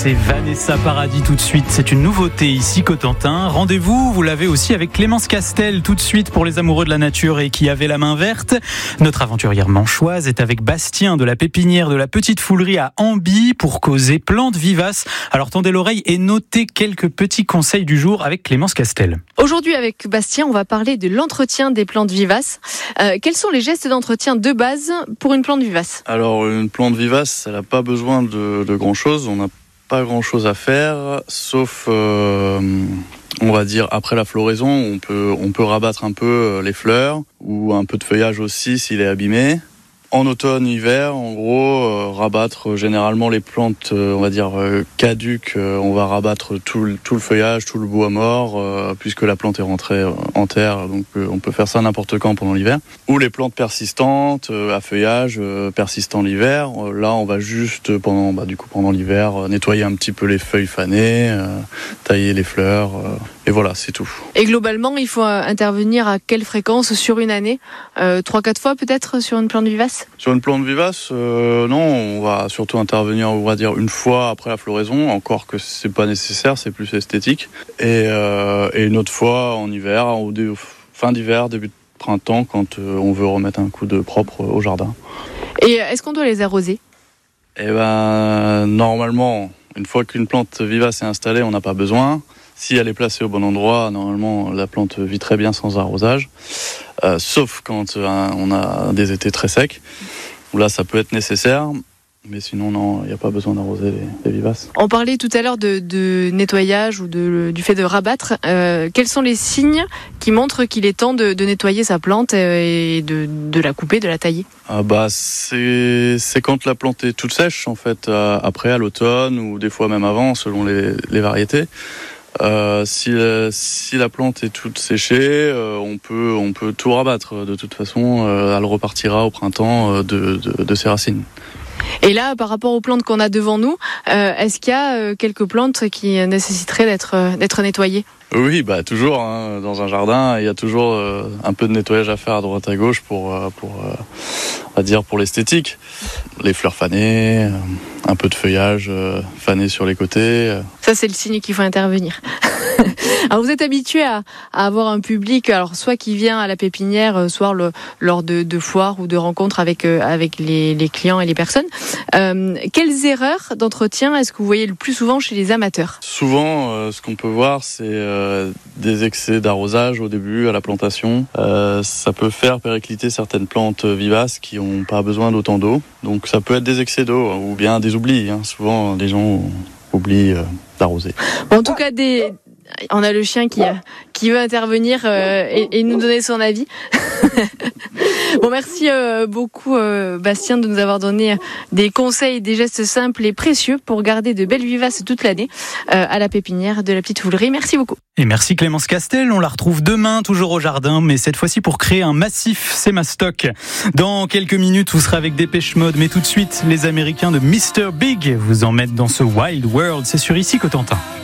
c'est Vanessa Paradis tout de suite. C'est une nouveauté ici, Cotentin. Rendez-vous, vous l'avez aussi avec Clémence Castel tout de suite pour les amoureux de la nature et qui avaient la main verte. Notre aventurière manchoise est avec Bastien de la pépinière de la Petite Foulerie à Amby pour causer plantes vivaces. Alors tendez l'oreille et notez quelques petits conseils du jour avec Clémence Castel. Aujourd'hui avec Bastien, on va parler de l'entretien des plantes vivaces. Quels sont les gestes d'entretien de base pour une plante vivace ? Alors une plante vivace, elle n'a pas besoin de grand-chose. On n'a pas grand-chose à faire, sauf, on va dire, après la floraison, on peut rabattre un peu les fleurs ou un peu de feuillage aussi s'il est abîmé. En automne, hiver, en gros, rabattre généralement les plantes, on va dire caduques. On va rabattre tout le feuillage, tout le bois mort, puisque la plante est rentrée en terre. Donc, on peut faire ça n'importe quand pendant l'hiver. Ou les plantes persistantes, à feuillage persistant l'hiver. Là, on va juste pendant l'hiver nettoyer un petit peu les feuilles fanées, tailler les fleurs. Et voilà, c'est tout. Et globalement, il faut intervenir à quelle fréquence sur une année ? 3-4 fois peut-être sur une plante vivace ? Sur une plante vivace, non, on va surtout intervenir, on va dire, une fois après la floraison, encore que c'est pas nécessaire, c'est plus esthétique. Et une autre fois en hiver, fin d'hiver, début de printemps, quand on veut remettre un coup de propre au jardin. Et est-ce qu'on doit les arroser ? Normalement, une fois qu'une plante vivace est installée, on n'a pas besoin. Si elle est placée au bon endroit, normalement, la plante vit très bien sans arrosage. Sauf quand on a des étés très secs, où là, ça peut être nécessaire. Mais sinon, non, il n'y a pas besoin d'arroser les vivaces. On parlait tout à l'heure de nettoyage ou du fait de rabattre. Quels sont les signes qui montrent qu'il est temps de nettoyer sa plante et de la couper, de la tailler ? C'est quand la plante est toute sèche, en fait, après à l'automne ou des fois même avant, selon les variétés. Si la plante est toute séchée, on peut tout rabattre. De toute façon, elle repartira au printemps de ses racines. Et là, par rapport aux plantes qu'on a devant nous, est-ce qu'il y a quelques plantes qui nécessiteraient d'être nettoyées ? Oui, toujours. Dans un jardin, il y a toujours un peu de nettoyage à faire à droite à gauche pour on va dire pour l'esthétique. Les fleurs fanées, un peu de feuillage fané sur les côtés. Ça, c'est le signe qu'il faut intervenir. Alors, vous êtes habitué à avoir un public, alors soit qui vient à la pépinière, soit lors de foires ou de rencontres avec les clients et les personnes. Quelles erreurs d'entretien est-ce que vous voyez le plus souvent chez les amateurs ? Souvent, ce qu'on peut voir, c'est des excès d'arrosage au début, à la plantation. Ça peut faire péricliter certaines plantes vivaces qui n'ont pas besoin d'autant d'eau. Donc ça peut être des excès d'eau ou bien des oublis. Souvent, les gens oublient d'arroser. En tout cas, on a le chien qui veut intervenir et nous donner son avis. Bon, merci beaucoup Bastien de nous avoir donné des conseils, des gestes simples et précieux pour garder de belles vivaces toute l'année à la pépinière de la Petite Foulerie. Merci beaucoup. Et merci Clémence Castel, on la retrouve demain toujours au jardin, mais cette fois-ci pour créer un massif Sémastoc. Dans quelques minutes, vous serez avec Dépêche Mode, mais tout de suite, les Américains de Mr. Big vous emmènent dans ce Wild World. C'est sur ici Cotentin.